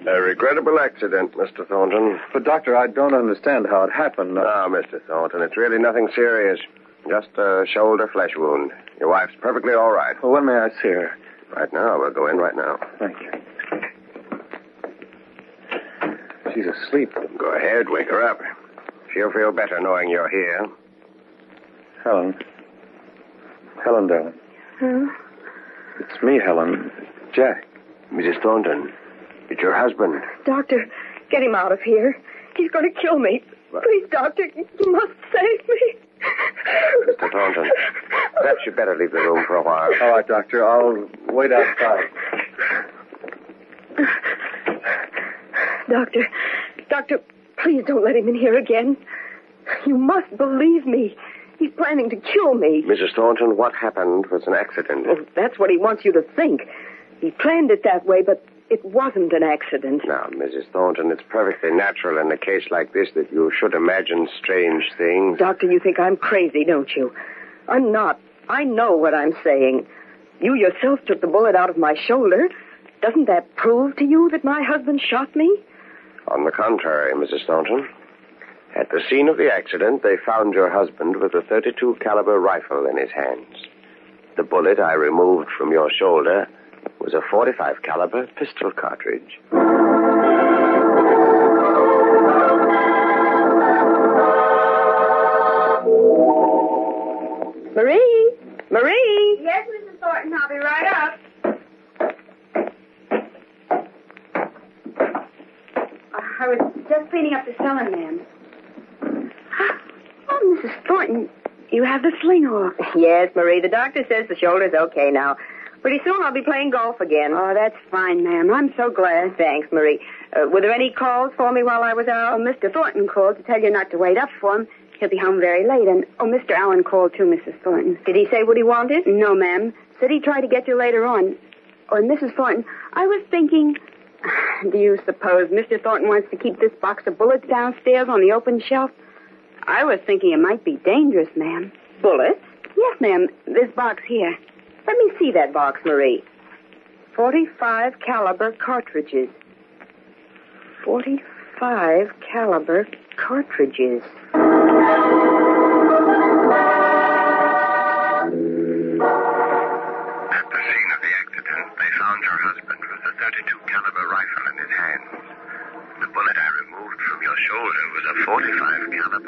A regrettable accident, Mr. Thornton. But, Doctor, I don't understand how it happened. No, Mr. Thornton, it's really nothing serious. Just a shoulder flesh wound. Your wife's perfectly all right. Well, when may I see her? Right now. We'll go in right now. Thank you. She's asleep. Go ahead. Wake her up. She'll feel better knowing you're here. Helen. Helen, darling. Huh? It's me, Helen. Jack. Mrs. Thornton, it's your husband. Doctor, get him out of here. He's going to kill me. What? Please, Doctor, you must save me. Mr. Thornton, perhaps you'd better leave the room for a while. All right, Doctor. I'll wait outside. Doctor, please don't let him in here again. You must believe me. He's planning to kill me. Mrs. Thornton, what happened was an accident. Well, that's what he wants you to think. He planned it that way, but it wasn't an accident. Now, Mrs. Thornton, it's perfectly natural in a case like this that you should imagine strange things. Doctor, you think I'm crazy, don't you? I'm not. I know what I'm saying. You yourself took the bullet out of my shoulder. Doesn't that prove to you that my husband shot me? On the contrary, Mrs. Thornton. At the scene of the accident, they found your husband with a .32 caliber rifle in his hands. The bullet I removed from your shoulder was a .45 caliber pistol cartridge. Marie? Marie? Yes, Mrs. Thornton, I'll be right up. I was just cleaning up the cellar, ma'am. Oh, Mrs. Thornton, you have the sling off. Yes, Marie. The doctor says the shoulder's okay now. Pretty soon I'll be playing golf again. Oh, that's fine, ma'am. I'm so glad. Thanks, Marie. Were there any calls for me while I was out? Oh, Mr. Thornton called to tell you not to wait up for him. He'll be home very late. And, Mr. Allen called too, Mrs. Thornton. Did he say what he wanted? No, ma'am. Said he'd try to get you later on. Oh, and Mrs. Thornton, I was thinking... Do you suppose Mr. Thornton wants to keep this box of bullets downstairs on the open shelf? I was thinking it might be dangerous, ma'am. Bullets? Yes, ma'am. This box here. Let me see that box, Marie. 45 caliber cartridges. 45 caliber cartridges.